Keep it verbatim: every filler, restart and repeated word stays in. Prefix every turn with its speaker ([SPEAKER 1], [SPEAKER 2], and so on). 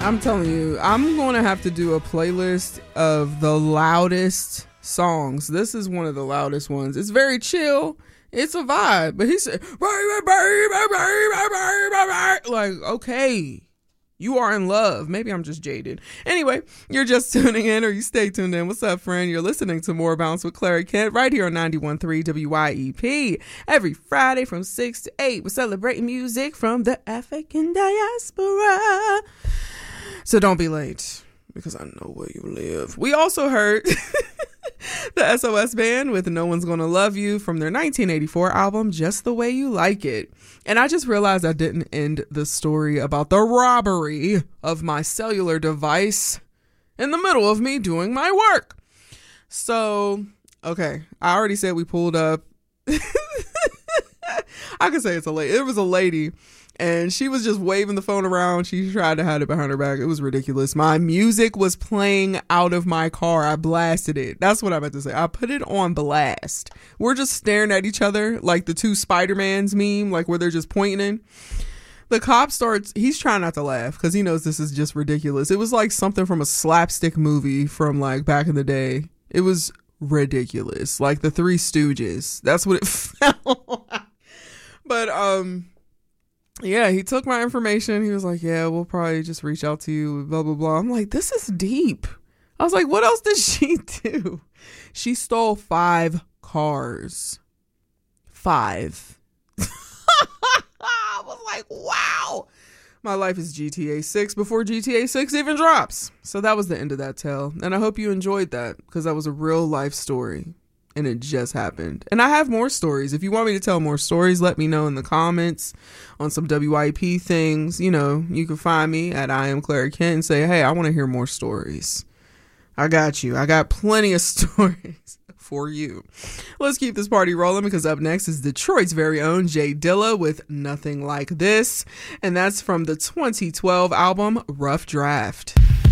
[SPEAKER 1] I'm telling you, I'm going to have to do a playlist of the loudest songs. This is one of the loudest ones. It's very chill. It's a vibe. But he said, like, okay, you are in love. Maybe I'm just jaded. Anyway, you're just tuning in, or you stay tuned in. What's up, friend? You're listening to More Bounce with Clary Kent right here on ninety-one point three W Y E P. Every Friday from six to eight, we're celebrating music from the African diaspora. So don't be late, because I know where you live. We also heard the S O S Band with No One's Gonna Love You from their nineteen eighty-four album, Just the Way You Like It. And I just realized I didn't end the story about the robbery of my cellular device in the middle of me doing my work. So, okay, I already said we pulled up. I could say it's a lady. It was a lady. And she was just waving the phone around. She tried to hide it behind her back. It was ridiculous. My music was playing out of my car. I blasted it. That's what I meant to say. I put it on blast. We're just staring at each other like the two Spider-Mans meme, like where they're just pointing. The cop starts, he's trying not to laugh because he knows this is just ridiculous. It was like something from a slapstick movie from like back in the day. It was ridiculous. Like the Three Stooges. That's what it felt like. But, um... yeah, he took my information. He was like, yeah, we'll probably just reach out to you, blah, blah, blah. I'm like, this is deep. I was like, what else did she do? She stole five cars. Five. I was like, wow. My life is G T A six before G T A six even drops. So that was the end of that tale. And I hope you enjoyed that, because that was a real life story. And it just happened. And I have more stories. If you want me to tell more stories, let me know in the comments on some W Y P things. You know, you can find me at I am Clary Kent and say, hey, I want to hear more stories. I got you. I got plenty of stories for you. Let's keep this party rolling, because up next is Detroit's very own Jay Dilla with Nothing Like This. And that's from the twenty twelve album Rough Draft.